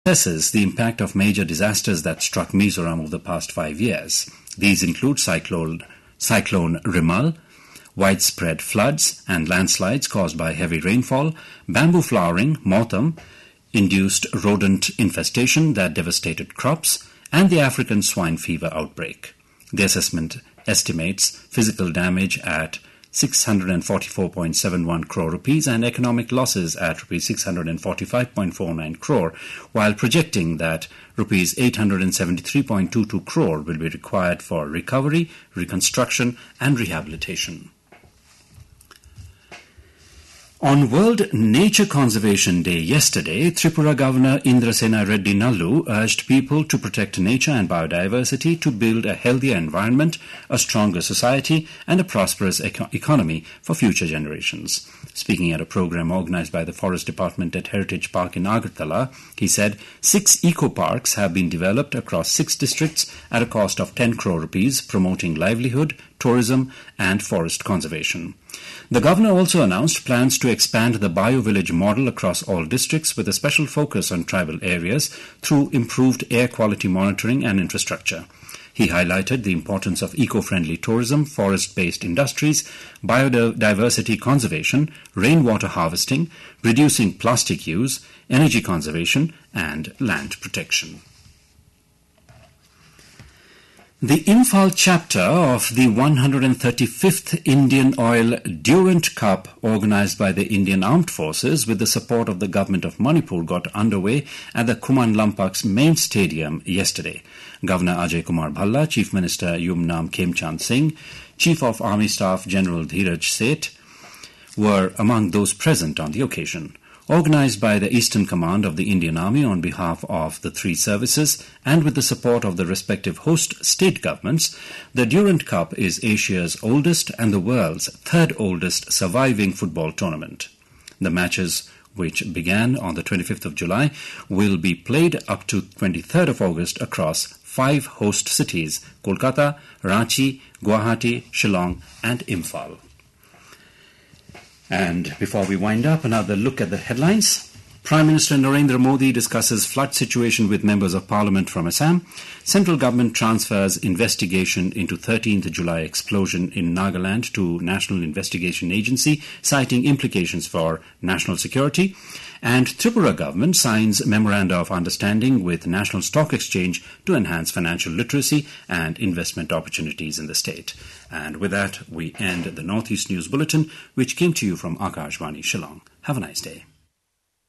assesses the impact of major disasters that struck Mizoram over the past 5 years. These include Cyclone Rimal, widespread floods and landslides caused by heavy rainfall, bamboo flowering, motham, induced rodent infestation that devastated crops, and the African swine fever outbreak. The assessment estimates physical damage at 644.71 crore rupees and economic losses at rupees 645.49 crore, while projecting that rupees 873.22 crore will be required for recovery, reconstruction and rehabilitation. On World Nature Conservation Day yesterday, Tripura Governor Indrasena Reddy Nallu urged people to protect nature and biodiversity to build a healthier environment, a stronger society and a prosperous economy for future generations. Speaking at a program organized by the Forest Department at Heritage Park in Agartala, he said 6 eco-parks have been developed across 6 districts at a cost of 10 crore rupees, promoting livelihood, tourism and forest conservation. The governor also announced plans to expand the BioVillage model across all districts with a special focus on tribal areas through improved air quality monitoring and infrastructure. He highlighted the importance of eco-friendly tourism, forest-based industries, biodiversity conservation, rainwater harvesting, reducing plastic use, energy conservation, and land protection. The Imphal chapter of the 135th Indian Oil Durant Cup, organized by the Indian Armed Forces with the support of the government of Manipur, got underway at the Kuman Lampak's main stadium yesterday. Governor Ajay Kumar Bhalla, Chief Minister Yumnam Khemchand Singh, Chief of Army Staff General Dheeraj Seth were among those present on the occasion. Organized by the Eastern Command of the Indian Army on behalf of the 3 services and with the support of the respective host state governments, the Durant Cup is Asia's oldest and the world's 3rd oldest surviving football tournament. The matches, which began on the 25th of July, will be played up to 23rd of August across 5 host cities: Kolkata, Ranchi, Guwahati, Shillong and Imphal. And before we wind up, another look at the headlines. Prime Minister Narendra Modi discusses flood situation with members of Parliament from Assam. Central government transfers investigation into 13th July explosion in Nagaland to National Investigation Agency, citing implications for national security. And Tripura government signs memoranda of understanding with National Stock Exchange to enhance financial literacy and investment opportunities in the state. And with that, we end the Northeast News Bulletin, which came to you from Akashvani Shillong. Have a nice day.